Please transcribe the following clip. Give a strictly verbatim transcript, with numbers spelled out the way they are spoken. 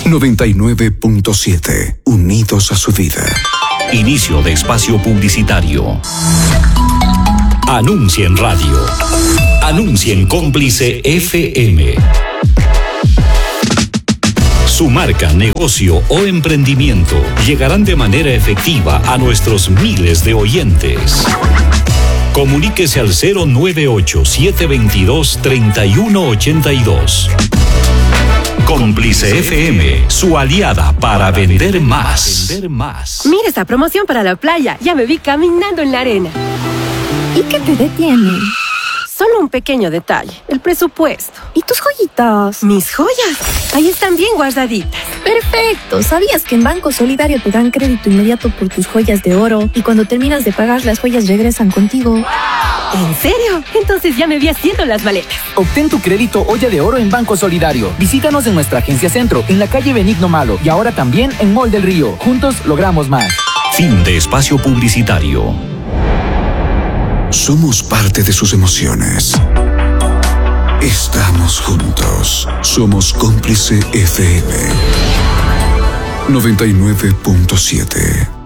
noventa y nueve punto siete. Unidos a su vida. Inicio de espacio publicitario. Anuncia en radio. Anuncia en Cómplice F M. Su marca, negocio o emprendimiento llegarán de manera efectiva a nuestros miles de oyentes. Comuníquese al cero nueve ocho, siete dos dos, tres uno ocho dos. Cómplice F M, su aliada para vender más. Mira esta promoción para la playa. Ya me vi caminando en la arena. ¿Y qué te detiene? Solo un pequeño detalle, el presupuesto. ¿Y tus joyitas? Mis joyas, ahí están bien guardaditas. Perfecto. ¿Sabías que en Banco Solidario te dan crédito inmediato por tus joyas de oro y cuando terminas de pagar las joyas regresan contigo? ¿En serio? Entonces ya me vi haciendo las maletas. Obtén tu crédito olla de oro en Banco Solidario. Visítanos en nuestra agencia Centro, en la calle Benigno Malo y ahora también en Mall del Río. Juntos logramos más. Fin de espacio publicitario. Somos parte de sus emociones. Estamos juntos. Somos Cómplice F M noventa y nueve punto siete.